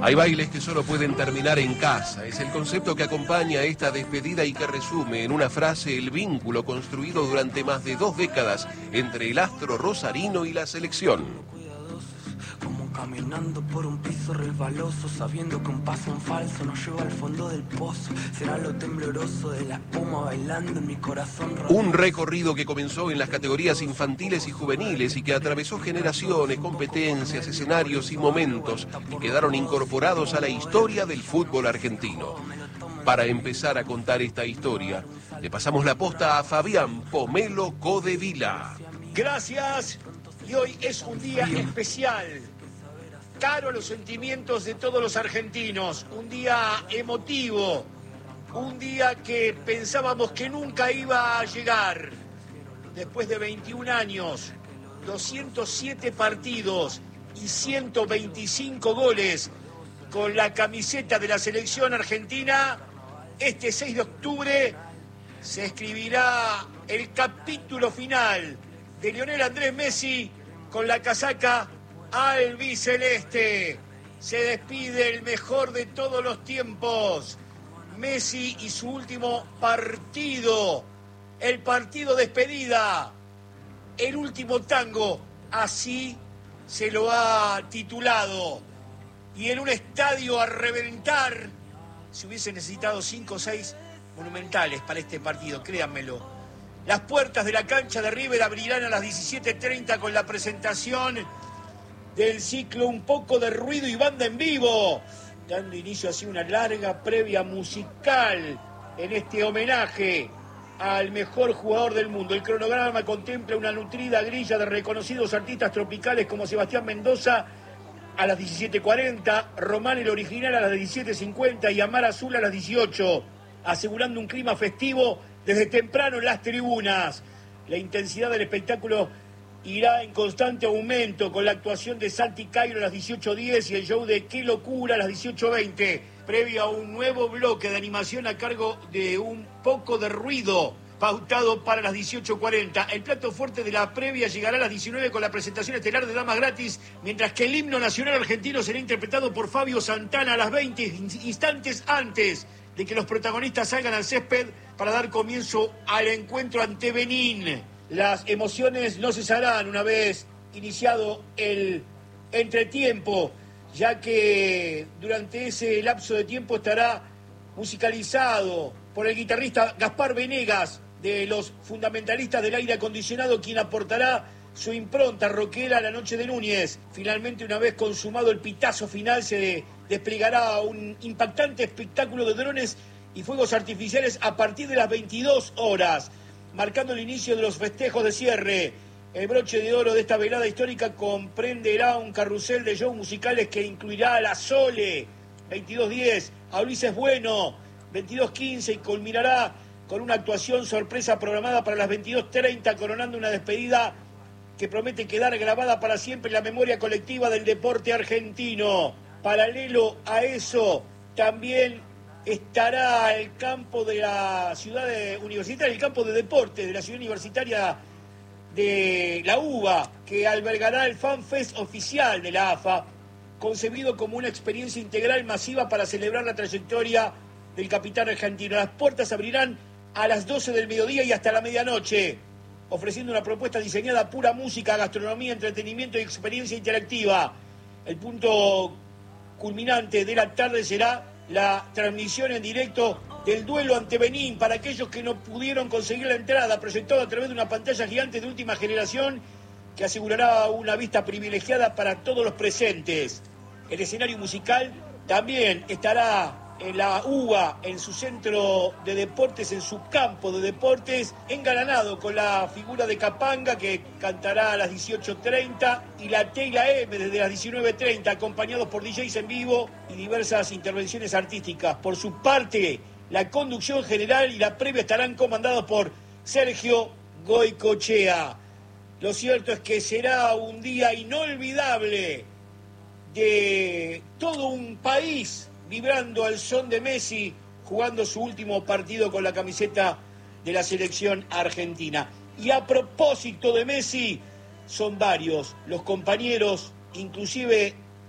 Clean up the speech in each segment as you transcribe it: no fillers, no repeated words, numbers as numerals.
Hay bailes que solo pueden terminar en casa. Es el concepto que acompaña a esta despedida y que resume en una frase el vínculo construido durante más de 2 décadas entre el astro rosarino y la selección. Caminando por un piso resbaloso, sabiendo que un paso en falso nos lleva al fondo del pozo. Será lo tembloroso de la espuma bailando en mi corazón. Un recorrido que comenzó en las categorías infantiles y juveniles y que atravesó generaciones, competencias, escenarios y momentos que quedaron incorporados a la historia del fútbol argentino. Para empezar a contar esta historia, le pasamos la posta a Fabián Pomelo Codevila. Gracias, y hoy es un día especial. Caro a los sentimientos de todos los argentinos, un día emotivo, un día que pensábamos que nunca iba a llegar. Después de 21 años, 207 partidos y 125 goles con la camiseta de la selección argentina, este 6 de octubre se escribirá el capítulo final de Lionel Andrés Messi con la casaca albiceleste. Se despide el mejor de todos los tiempos, Messi, y su último partido, el partido despedida, el último tango, así se lo ha titulado. Y en un estadio a reventar, se hubiese necesitado 5 o 6 monumentales para este partido, créanmelo. Las puertas de la cancha de River abrirán a las 17:30 con la presentación del ciclo Un poco de ruido y banda en vivo, dando inicio así una larga previa musical en este homenaje al mejor jugador del mundo. El cronograma contempla una nutrida grilla de reconocidos artistas tropicales como Sebastián Mendoza a las 17:40, Román el original a las 17:50 y Amar Azul a las 18, asegurando un clima festivo desde temprano en las tribunas. La intensidad del espectáculo irá en constante aumento con la actuación de Santi Cairo a las 18:10 y el show de Qué Locura a las 18:20, previo a un nuevo bloque de animación a cargo de Un poco de ruido, pautado para las 18:40. El plato fuerte de la previa llegará a las 19 con la presentación estelar de Damas Gratis, mientras que el himno nacional argentino será interpretado por Fabio Santana a las 20, instantes antes de que los protagonistas salgan al césped para dar comienzo al encuentro ante Benín. Las emociones no cesarán una vez iniciado el entretiempo, ya que durante ese lapso de tiempo estará musicalizado por el guitarrista Gaspar Venegas, de los fundamentalistas del aire acondicionado, quien aportará su impronta rockera a la noche de Núñez. Finalmente, una vez consumado el pitazo final, se desplegará un impactante espectáculo de drones y fuegos artificiales a partir de las 22 horas. Marcando el inicio de los festejos de cierre. El broche de oro de esta velada histórica comprenderá un carrusel de shows musicales que incluirá a La Sole, 22:10, a Ulises Bueno, 22:15, y culminará con una actuación sorpresa programada para las 22:30, coronando una despedida que promete quedar grabada para siempre en la memoria colectiva del deporte argentino. Paralelo a eso, también estará el campo de la ciudad universitaria, el campo de deporte de la ciudad universitaria de la UBA, que albergará el Fan Fest oficial de la AFA, concebido como una experiencia integral masiva para celebrar la trayectoria del capitán argentino. Las puertas se abrirán a las 12 del mediodía y hasta la medianoche, ofreciendo una propuesta diseñada a pura música, gastronomía, entretenimiento y experiencia interactiva. El punto culminante de la tarde será la transmisión en directo del duelo ante Benín para aquellos que no pudieron conseguir la entrada, proyectado a través de una pantalla gigante de última generación que asegurará una vista privilegiada para todos los presentes. El escenario musical también estará en la UBA, en su centro de deportes, en su campo de deportes, engalanado con la figura de Capanga, que cantará a las 18:30, y la T y la M desde las 19:30, acompañados por DJs en vivo y diversas intervenciones artísticas. Por su parte, la conducción general y la previa estarán comandados por Sergio Goicoechea. Lo cierto es que será un día inolvidable de todo un país vibrando al son de Messi, jugando su último partido con la camiseta de la selección argentina. Y a propósito de Messi, son varios los compañeros, inclusive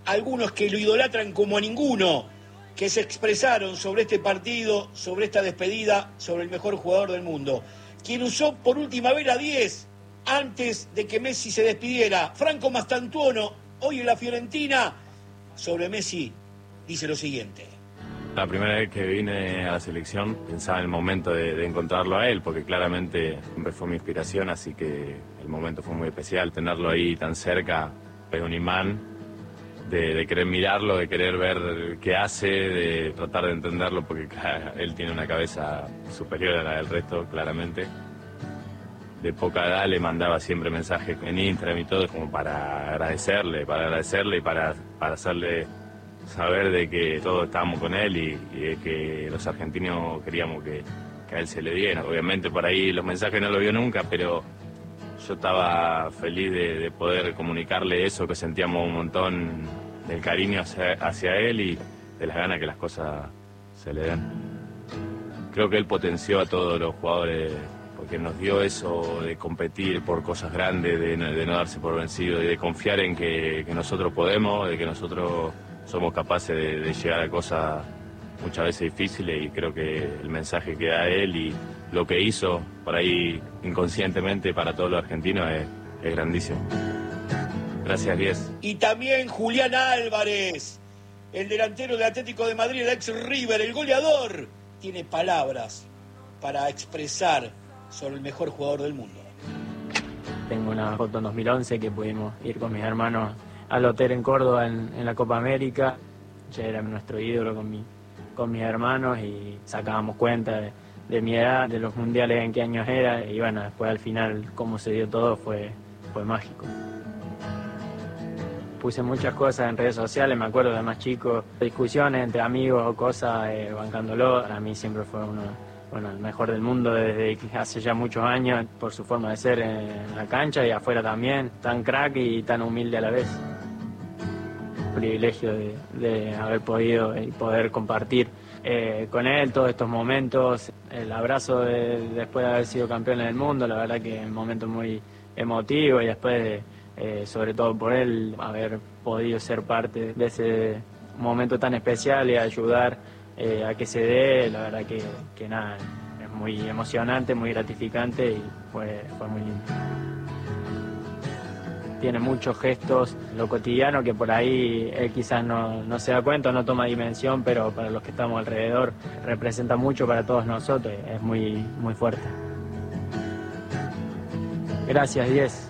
algunos que lo idolatran como a ninguno, que se expresaron sobre este partido, sobre esta despedida, sobre el mejor jugador del mundo. Quien usó por última vez la 10 antes de que Messi se despidiera, Franco Mastantuono, hoy en la Fiorentina, sobre Messi, dice lo siguiente. La primera vez que vine a la selección pensaba en el momento de encontrarlo a él, porque claramente siempre fue mi inspiración, así que el momento fue muy especial. Tenerlo ahí tan cerca es un imán de querer mirarlo, de querer ver qué hace, de tratar de entenderlo, porque él tiene una cabeza superior a la del resto, claramente. De poca edad le mandaba siempre mensajes en Instagram y todo, como para agradecerle y para hacerle saber de que todos estábamos con él y de que los argentinos queríamos que a él se le diera. Obviamente por ahí los mensajes no lo vio nunca, pero yo estaba feliz de poder comunicarle eso, que sentíamos un montón del cariño hacia él y de las ganas que las cosas se le den. Creo que él potenció a todos los jugadores, porque nos dio eso de competir por cosas grandes, de no darse por vencido, de confiar en que nosotros podemos, de que nosotros somos capaces de llegar a cosas muchas veces difíciles, y creo que el mensaje que da él y lo que hizo por ahí inconscientemente para todos los argentinos es grandísimo. Gracias, 10. Y también Julián Álvarez, el delantero del Atlético de Madrid, el ex River, el goleador, tiene palabras para expresar sobre el mejor jugador del mundo. Tengo una foto en 2011 que pudimos ir con mis hermanos al hotel en Córdoba en la Copa América. Ya era nuestro ídolo con mis hermanos y sacábamos cuenta de mi edad, de los mundiales, en qué años era, y bueno, después al final cómo se dio todo fue mágico. Puse muchas cosas en redes sociales, me acuerdo de más chico, discusiones entre amigos o cosas, bancándolo. Para mí siempre fue el mejor del mundo desde hace ya muchos años, por su forma de ser en la cancha y afuera también, tan crack y tan humilde a la vez. Privilegio de haber podido y poder compartir con él todos estos momentos, el abrazo después de haber sido campeón del mundo, la verdad que es un momento muy emotivo, y después sobre todo por él haber podido ser parte de ese momento tan especial y ayudar a que se dé, la verdad que nada, es muy emocionante, muy gratificante y fue muy lindo. Tiene muchos gestos, lo cotidiano, que por ahí él quizás no se da cuenta, no toma dimensión, pero para los que estamos alrededor representa mucho para todos nosotros, es muy, muy fuerte. Gracias, 10.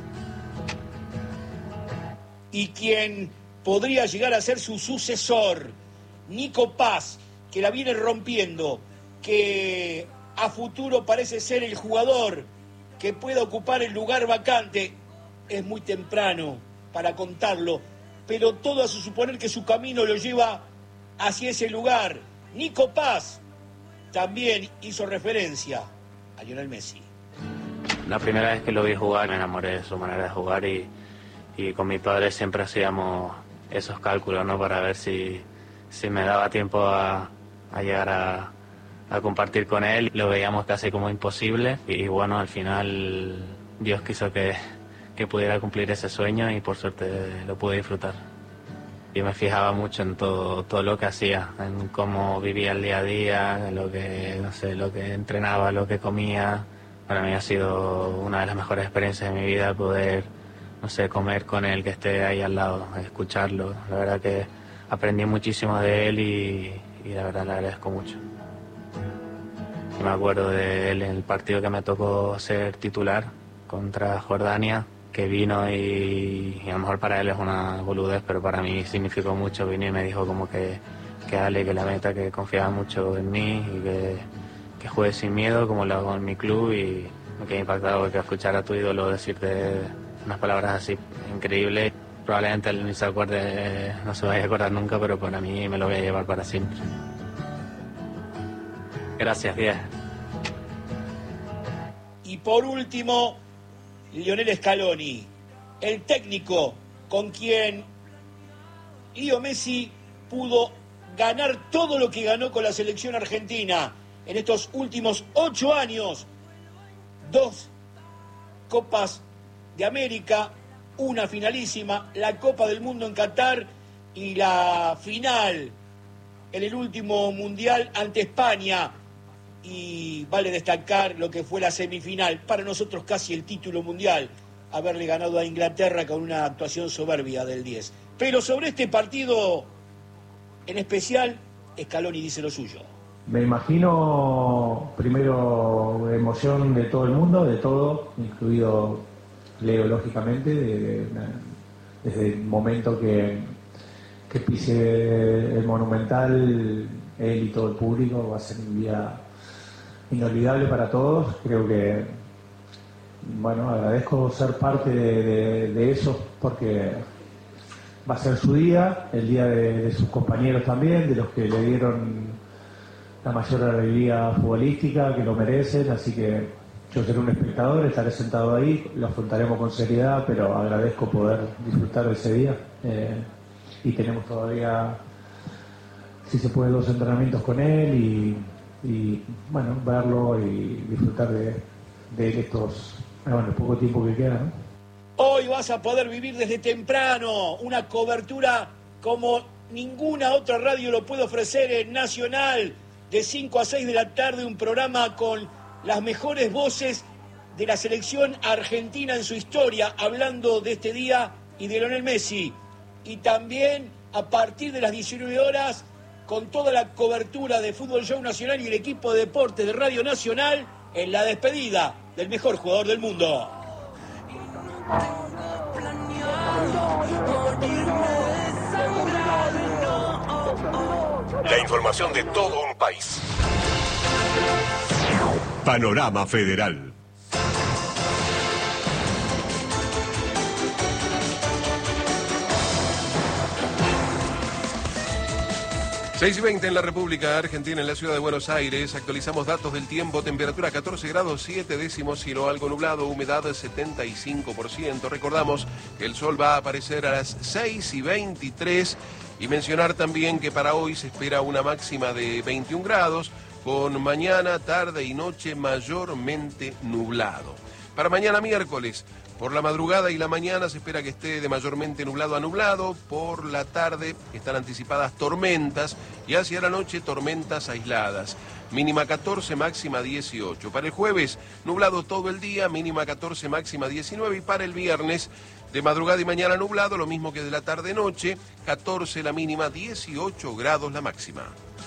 Y quien podría llegar a ser su sucesor, Nico Paz, que la viene rompiendo, que a futuro parece ser el jugador que pueda ocupar el lugar vacante. Es muy temprano para contarlo, pero todo hace suponer que su camino lo lleva hacia ese lugar. Nico Paz también hizo referencia a Lionel Messi. La primera vez que lo vi jugar me enamoré de su manera de jugar y con mi padre siempre hacíamos esos cálculos, ¿no? Para ver si me daba tiempo a llegar a compartir con él. Lo veíamos casi como imposible y bueno, al final Dios quiso que pudiera cumplir ese sueño y por suerte lo pude disfrutar. Yo me fijaba mucho en todo lo que hacía, en cómo vivía el día a día, en lo que entrenaba, lo que comía. Para mí ha sido una de las mejores experiencias de mi vida poder, comer con él, que esté ahí al lado, escucharlo. La verdad que aprendí muchísimo de él y la verdad le agradezco mucho. Me acuerdo de él en el partido que me tocó ser titular contra Jordania, que vino y a lo mejor para él es una boludez, pero para mí significó mucho. Vino y me dijo como que dale, que la meta, que confiaba mucho en mí y que juegue sin miedo como lo hago en mi club, y me quedé impactado porque escuchar a tu ídolo decirte unas palabras así increíbles. Probablemente él ni se acuerde, no se vaya a acordar nunca, pero para mí me lo voy a llevar para siempre. Gracias, 10. Y por último, Lionel Scaloni, el técnico con quien Leo Messi pudo ganar todo lo que ganó con la selección argentina en estos últimos 8 años. 2 Copas de América, una finalísima, la Copa del Mundo en Qatar y la final en el último Mundial ante España, y vale destacar lo que fue la semifinal, para nosotros casi el título mundial, haberle ganado a Inglaterra con una actuación soberbia del 10. Pero sobre este partido en especial, Scaloni dice lo suyo. Me imagino, primero, emoción de todo el mundo, de todo, incluido Leo, lógicamente, desde el momento que pise el Monumental, él y todo el público, va a ser un día inolvidable para todos. Creo que, bueno, agradezco ser parte de eso, porque va a ser su día, el día de sus compañeros también, de los que le dieron la mayor alegría futbolística, que lo merecen, así que yo seré un espectador, estaré sentado ahí, lo afrontaremos con seriedad, pero agradezco poder disfrutar de ese día. Y tenemos todavía, si se puede, 2 entrenamientos con él y bueno, verlo y disfrutar de estos, bueno, el poco tiempo que queda, ¿no? Hoy vas a poder vivir desde temprano una cobertura como ninguna otra radio lo puede ofrecer en Nacional, de 5 a 6 de la tarde, un programa con las mejores voces de la selección argentina en su historia, hablando de este día y de Lionel Messi. Y también a partir de las 19 horas, con toda la cobertura de Fútbol Show Nacional y el equipo de deporte de Radio Nacional, en la despedida del mejor jugador del mundo. La información de todo un país. Panorama Federal. 6:20 en la República Argentina, en la ciudad de Buenos Aires. Actualizamos datos del tiempo. Temperatura 14 grados 7 décimos, cielo algo nublado, humedad 75%. Recordamos que el sol va a aparecer a las 6:23. Y mencionar también que para hoy se espera una máxima de 21 grados, con mañana, tarde y noche mayormente nublado. Para mañana miércoles, por la madrugada y la mañana se espera que esté de mayormente nublado a nublado. Por la tarde están anticipadas tormentas y hacia la noche tormentas aisladas. Mínima 14, máxima 18. Para el jueves, nublado todo el día, mínima 14, máxima 19. Y para el viernes, de madrugada y mañana nublado, lo mismo que de la tarde-noche, 14 la mínima, 18 grados la máxima.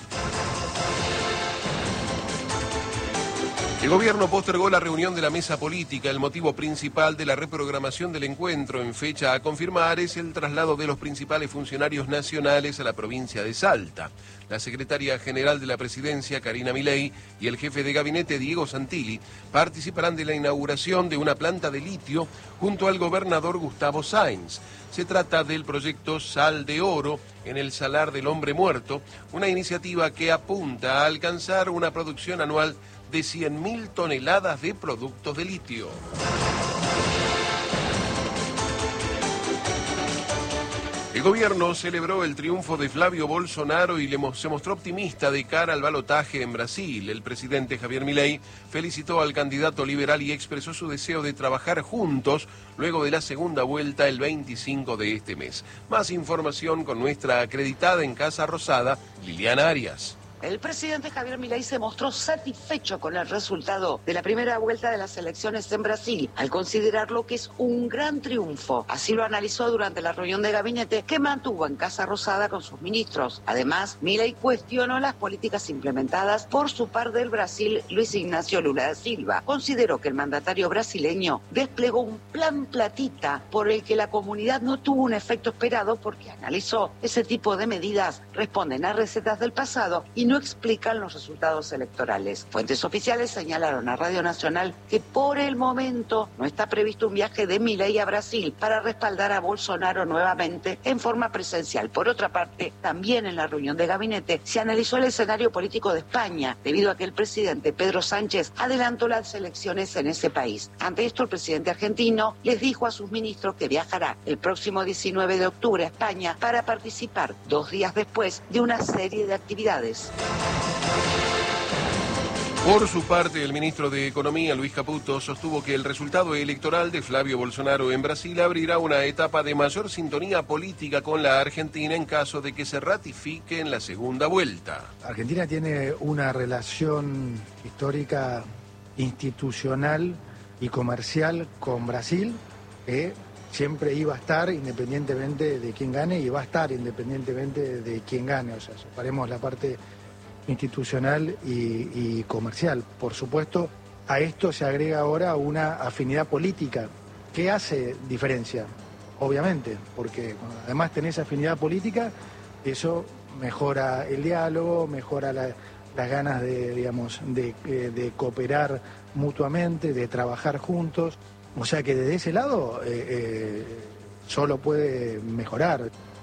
El gobierno postergó la reunión de la mesa política. El motivo principal de la reprogramación del encuentro en fecha a confirmar es el traslado de los principales funcionarios nacionales a la provincia de Salta. La secretaria general de la presidencia, Karina Milei, y el jefe de gabinete, Diego Santilli, participarán de la inauguración de una planta de litio junto al gobernador Gustavo Sáenz. Se trata del proyecto Sal de Oro en el Salar del Hombre Muerto, una iniciativa que apunta a alcanzar una producción anual de 100.000 toneladas de productos de litio. El gobierno celebró el triunfo de Flavio Bolsonaro y se mostró optimista de cara al balotaje en Brasil. El presidente Javier Milei felicitó al candidato liberal y expresó su deseo de trabajar juntos luego de la segunda vuelta el 25 de este mes. Más información con nuestra acreditada en Casa Rosada, Liliana Arias. El presidente Javier Milei se mostró satisfecho con el resultado de la primera vuelta de las elecciones en Brasil, al considerarlo que es un gran triunfo. Así lo analizó durante la reunión de gabinete que mantuvo en Casa Rosada con sus ministros. Además, Milei cuestionó las políticas implementadas por su par del Brasil, Luis Ignacio Lula da Silva. Consideró que el mandatario brasileño desplegó un plan platita por el que la comunidad no tuvo un efecto esperado, porque analizó ese tipo de medidas responden a recetas del pasado y no explican los resultados electorales. Fuentes oficiales señalaron a Radio Nacional que por el momento no está previsto un viaje de Milei a Brasil para respaldar a Bolsonaro nuevamente en forma presencial. Por otra parte, también en la reunión de gabinete se analizó el escenario político de España, debido a que el presidente Pedro Sánchez adelantó las elecciones en ese país. Ante esto, el presidente argentino les dijo a sus ministros que viajará el próximo 19 de octubre a España para participar 2 días después de una serie de actividades. Por su parte, el ministro de Economía, Luis Caputo, sostuvo que el resultado electoral de Flavio Bolsonaro en Brasil abrirá una etapa de mayor sintonía política con la Argentina en caso de que se ratifique en la segunda vuelta. Argentina tiene una relación histórica, institucional y comercial con Brasil que siempre iba a estar independientemente de quién gane y va a estar independientemente de quién gane. O sea, separemos la parte institucional y comercial. Por supuesto, a esto se agrega ahora una afinidad política. ¿Qué hace diferencia? Obviamente, porque cuando además tenés afinidad política, eso mejora el diálogo, mejora las ganas de cooperar mutuamente, de trabajar juntos. O sea que desde ese lado solo puede mejorar.